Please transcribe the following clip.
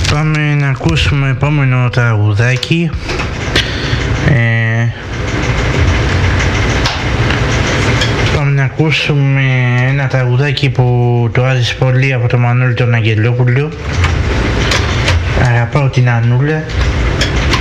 Πάμε να ακούσουμε επόμενο τραγουδάκι. Πάμε να ακούσουμε ένα τραγουδάκι που το άρεσε πολύ από τον Μανώλη τον Αγγελόπουλο. Αγαπάω την Ανούλα.